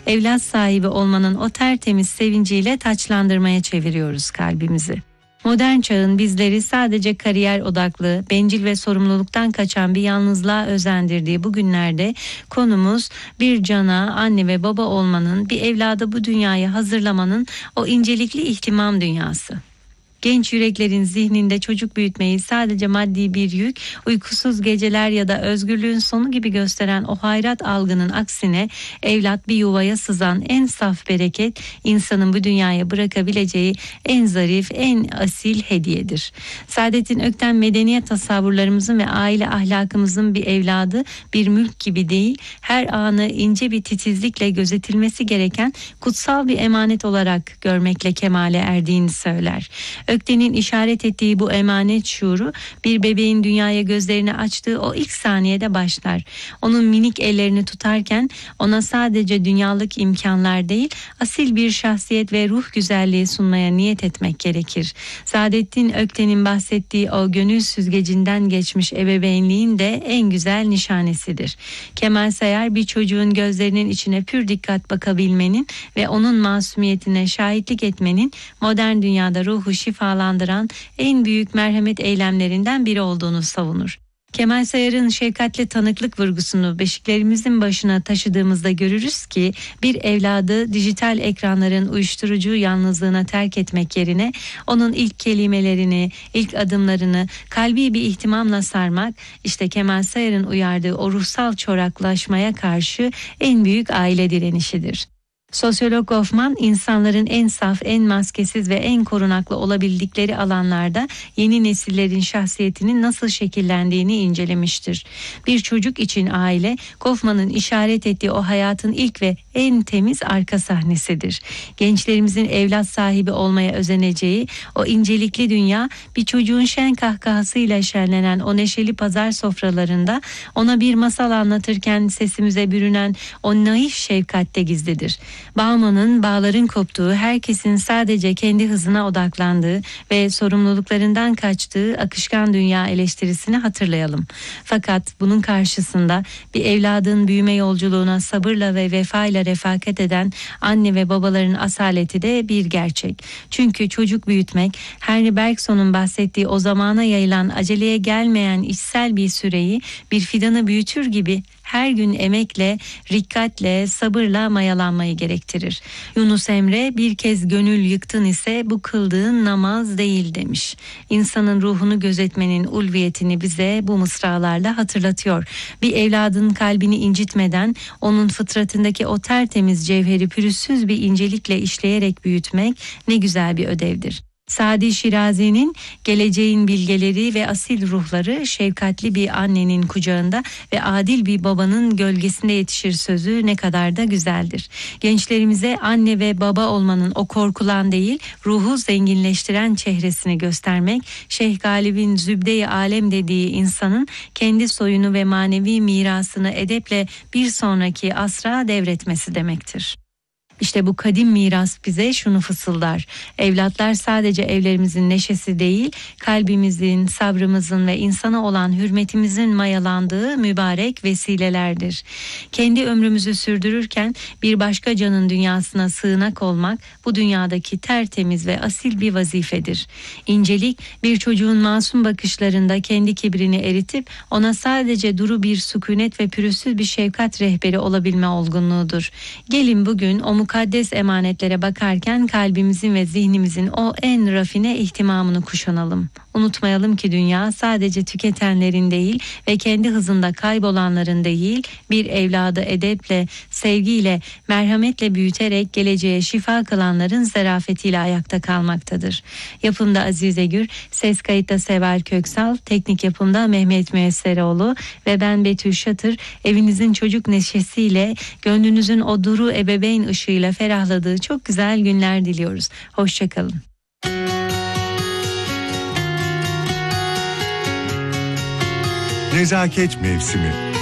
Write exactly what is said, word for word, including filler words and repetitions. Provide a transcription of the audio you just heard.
evlat sahibi olmanın o tertemiz sevinciyle taçlandırmaya çeviriyoruz kalbimizi. Modern çağın bizleri sadece kariyer odaklı, bencil ve sorumluluktan kaçan bir yalnızlığa özendirdiği bu günlerde konumuz bir cana, anne ve baba olmanın, bir evladı bu dünyaya hazırlamanın o incelikli ihtimam dünyası. Genç yüreklerin zihninde çocuk büyütmeyi sadece maddi bir yük, uykusuz geceler ya da özgürlüğün sonu gibi gösteren o hayrat algının aksine evlat bir yuvaya sızan en saf bereket, insanın bu dünyaya bırakabileceği en zarif, en asil hediyedir. Saadettin Ökten medeniyet tasavvurlarımızın ve aile ahlakımızın bir evladı bir mülk gibi değil, her anı ince bir titizlikle gözetilmesi gereken kutsal bir emanet olarak görmekle kemale erdiğini söyler. Ökten'in işaret ettiği bu emanet şuuru bir bebeğin dünyaya gözlerini açtığı o ilk saniyede başlar. Onun minik ellerini tutarken ona sadece dünyalık imkanlar değil, asil bir şahsiyet ve ruh güzelliği sunmaya niyet etmek gerekir. Saadettin Ökten'in bahsettiği o gönül süzgecinden geçmiş ebeveynliğin de en güzel nişanesidir. Kemal Sayar bir çocuğun gözlerinin içine pür dikkat bakabilmenin ve onun masumiyetine şahitlik etmenin modern dünyada ruhu şifalandıran en büyük merhamet eylemlerinden biri olduğunu savunur. Kemal Sayar'ın şefkatli tanıklık vurgusunu beşiklerimizin başına taşıdığımızda görürüz ki bir evladı dijital ekranların uyuşturucu yalnızlığına terk etmek yerine onun ilk kelimelerini, ilk adımlarını kalbi bir ihtimamla sarmak, işte Kemal Sayar'ın uyardığı o ruhsal çoraklaşmaya karşı en büyük aile direnişidir. Sosyolog Goffman, insanların en saf, en maskesiz ve en korunaklı olabildikleri alanlarda yeni nesillerin şahsiyetinin nasıl şekillendiğini incelemiştir. Bir çocuk için aile, Goffman'ın işaret ettiği o hayatın ilk ve en temiz arka sahnesidir. Gençlerimizin evlat sahibi olmaya özeneceği o incelikli dünya, bir çocuğun şen kahkahasıyla şenlenen o neşeli pazar sofralarında ona bir masal anlatırken sesimize bürünen o naif şefkatte gizlidir. Bauman'ın bağların koptuğu, herkesin sadece kendi hızına odaklandığı ve sorumluluklarından kaçtığı akışkan dünya eleştirisini hatırlayalım. Fakat bunun karşısında bir evladın büyüme yolculuğuna sabırla ve vefayla refakat eden anne ve babaların asaleti de bir gerçek. Çünkü çocuk büyütmek, Henry Bergson'un bahsettiği o zamana yayılan aceleye gelmeyen içsel bir süreyi bir fidanı büyütür gibi her gün emekle, rikkatle, sabırla mayalanmayı gerektirir. Yunus Emre, bir kez gönül yıktın ise bu kıldığın namaz değil demiş. İnsanın ruhunu gözetmenin ulviyetini bize bu mısralarla hatırlatıyor. Bir evladın kalbini incitmeden onun fıtratındaki o tertemiz cevheri pürüzsüz bir incelikle işleyerek büyütmek ne güzel bir ödevdir. Sadi Şirazi'nin geleceğin bilgeleri ve asil ruhları şefkatli bir annenin kucağında ve adil bir babanın gölgesinde yetişir sözü ne kadar da güzeldir. Gençlerimize anne ve baba olmanın o korkulan değil, ruhu zenginleştiren çehresini göstermek, Şeyh Galip'in Zübde-i Alem dediği insanın kendi soyunu ve manevi mirasını edeple bir sonraki asra devretmesi demektir. İşte bu kadim miras bize şunu fısıldar: evlatlar sadece evlerimizin neşesi değil, kalbimizin, sabrımızın ve insana olan hürmetimizin mayalandığı mübarek vesilelerdir. Kendi ömrümüzü sürdürürken bir başka canın dünyasına sığınak olmak bu dünyadaki tertemiz ve asil bir vazifedir. İncelik, bir çocuğun masum bakışlarında kendi kibrini eritip ona sadece duru bir sükunet ve pürüzsüz bir şefkat rehberi olabilme olgunluğudur. Gelin bugün o mukaddes emanetlere bakarken kalbimizin ve zihnimizin o en rafine ihtimamını kuşanalım. Unutmayalım ki dünya sadece tüketenlerin değil ve kendi hızında kaybolanların değil, bir evladı edeple, sevgiyle, merhametle büyüterek geleceğe şifa kılanların zarafetiyle ayakta kalmaktadır. Yapımda Azize Gür, ses kayıtta Seval Köksal, teknik yapımda Mehmet Müesseroğlu ve ben Betül Şatır, evinizin çocuk neşesiyle, gönlünüzün o duru ebeveyn ışığıyla ferahladığı çok güzel günler diliyoruz. Hoşçakalın. Nezaket mevsimi.